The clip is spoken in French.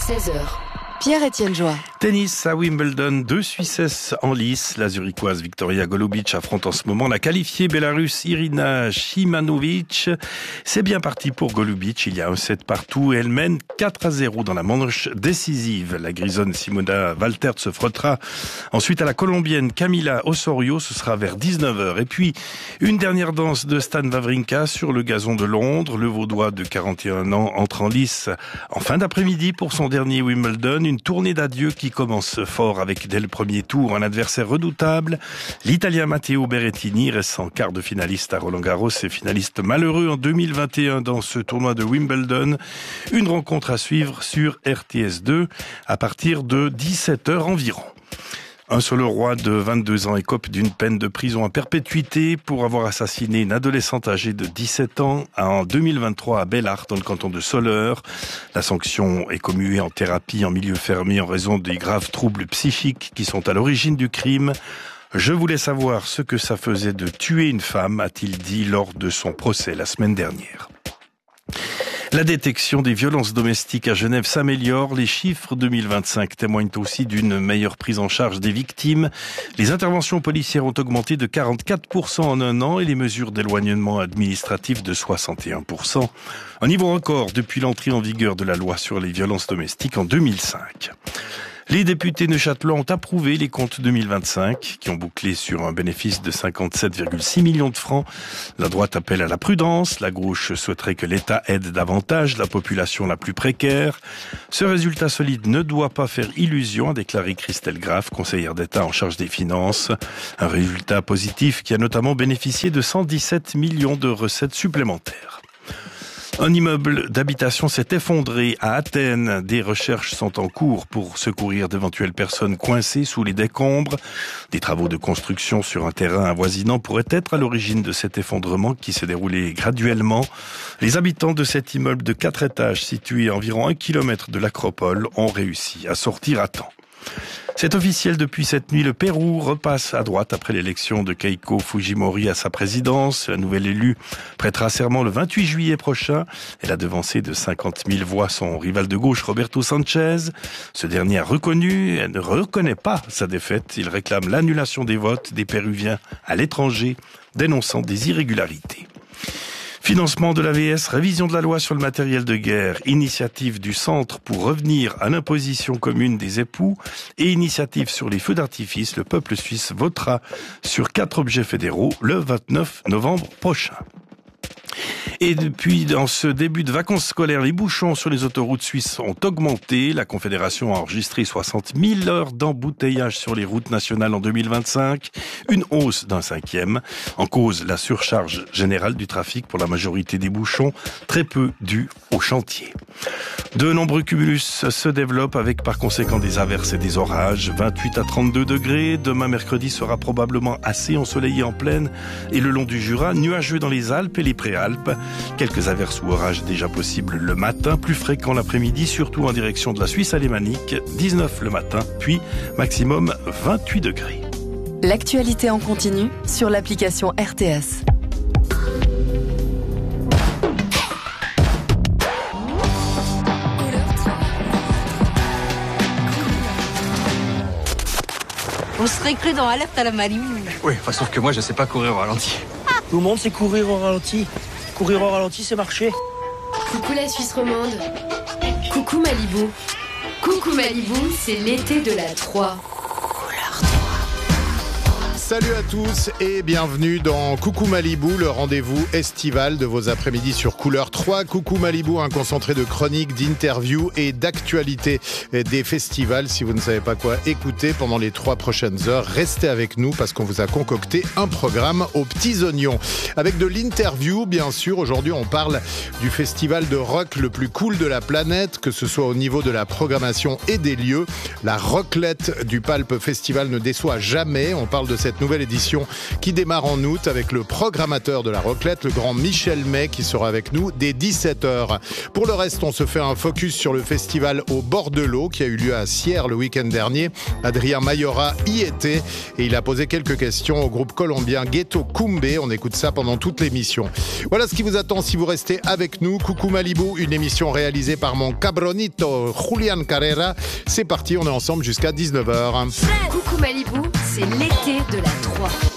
16h. Pierre-Étienne Joie. Tennis à Wimbledon, 2 Suissesses en lice. La Zurichoise Victoria Golubic affronte en ce moment la qualifiée Bélarusse Irina Shimanovic. C'est bien parti pour Golubic. Il y a un set partout et elle mène 4-0 dans la manche décisive. La grisonne Simona Waltert se frottera ensuite à la Colombienne Camila Osorio. Ce sera vers 19h. Et puis, une dernière danse de Stan Wawrinka sur le gazon de Londres. Le Vaudois de 41 ans entre en lice en fin d'après-midi pour son dernier Wimbledon. Une tournée d'adieu qui commence fort avec dès le premier tour un adversaire redoutable. L'Italien Matteo Berrettini, récent quart de finaliste à Roland-Garros et finaliste malheureux en 2021 dans ce tournoi de Wimbledon. Une rencontre à suivre sur RTS2 à partir de 17h environ. Un seul roi de 22 ans écope d'une peine de prison à perpétuité pour avoir assassiné une adolescente âgée de 17 ans en 2023 à Bellart, dans le canton de Soleure. La sanction est commuée en thérapie en milieu fermé en raison des graves troubles psychiques qui sont à l'origine du crime. Je voulais savoir ce que ça faisait de tuer une femme, a-t-il dit lors de son procès la semaine dernière. La détection des violences domestiques à Genève s'améliore. Les chiffres 2025 témoignent aussi d'une meilleure prise en charge des victimes. Les interventions policières ont augmenté de 44% en un an et les mesures d'éloignement administratif de 61%. Un niveau record depuis l'entrée en vigueur de la loi sur les violences domestiques en 2005. Les députés neuchâtelois ont approuvé les comptes 2025 qui ont bouclé sur un bénéfice de 57,6 millions de francs. La droite appelle à la prudence. La gauche souhaiterait que l'État aide davantage la population la plus précaire. Ce résultat solide ne doit pas faire illusion, a déclaré Christelle Graff, conseillère d'État en charge des finances. Un résultat positif qui a notamment bénéficié de 117 millions de recettes supplémentaires. Un immeuble d'habitation s'est effondré à Athènes. Des recherches sont en cours pour secourir d'éventuelles personnes coincées sous les décombres. Des travaux de construction sur un terrain avoisinant pourraient être à l'origine de cet effondrement qui s'est déroulé graduellement. Les habitants de cet immeuble de 4 étages situé à environ 1 kilomètre de l'acropole ont réussi à sortir à temps. C'est officiel depuis cette nuit, le Pérou repasse à droite après l'élection de Keiko Fujimori à sa présidence. La nouvelle élue prêtera serment le 28 juillet prochain. Elle a devancé de 50 000 voix son rival de gauche Roberto Sanchez. Ce dernier a reconnu et ne reconnaît pas sa défaite. Il réclame l'annulation des votes des Péruviens à l'étranger, dénonçant des irrégularités. Financement de l'AVS, révision de la loi sur le matériel de guerre, initiative du Centre pour revenir à l'imposition commune des époux et initiative sur les feux d'artifice. Le peuple suisse votera sur 4 objets fédéraux le 29 novembre prochain. Et depuis, dans ce début de vacances scolaires, les bouchons sur les autoroutes suisses ont augmenté. La Confédération a enregistré 60 000 heures d'embouteillage sur les routes nationales en 2025. Une hausse d'un 5e. En cause, la surcharge générale du trafic pour la majorité des bouchons, très peu due au chantier. De nombreux cumulus se développent avec par conséquent des averses et des orages. 28 à 32 degrés. Demain, mercredi, sera probablement assez ensoleillé en plaine et le long du Jura, nuageux dans les Alpes et les Préalpes. Quelques averses ou orages déjà possibles le matin, plus fréquents l'après-midi, surtout en direction de la Suisse alémanique. 19 le matin, puis maximum 28 degrés. L'actualité en continu sur l'application RTS. On serait cru dans Alerte à la Malibu. Oui, enfin, sauf que moi, je sais pas courir au ralenti. Tout le monde sait courir au ralenti. Courir au ralenti, c'est marcher. Coucou la Suisse romande. Coucou Malibu. Coucou Malibu, c'est l'été de la 3. Salut à tous et bienvenue dans Coucou Malibu, le rendez-vous estival de vos après-midi sur Couleur 3. Coucou Malibu, un concentré de chroniques, d'interviews et d'actualités des festivals. Si vous ne savez pas quoi écouter pendant les 3 prochaines heures, restez avec nous parce qu'on vous a concocté un programme aux petits oignons. Avec de l'interview, bien sûr. Aujourd'hui, on parle du festival de rock le plus cool de la planète, que ce soit au niveau de la programmation et des lieux. La roclette du Palp Festival ne déçoit jamais. On parle de cette cette nouvelle édition qui démarre en août avec le programmateur de la raclette, le grand Michel May, qui sera avec nous dès 17h. Pour le reste, on se fait un focus sur le festival Au bord de l'eau qui a eu lieu à Sierre le week-end dernier. Adrien Mayora y était et il a posé quelques questions au groupe colombien Ghetto Kumbe. On écoute ça pendant toute l'émission. Voilà ce qui vous attend si vous restez avec nous. Coucou Malibu, une émission réalisée par mon cabronito Julian Carrera. C'est parti, on est ensemble jusqu'à 19h. Coucou Malibu, c'est l'été de la 3.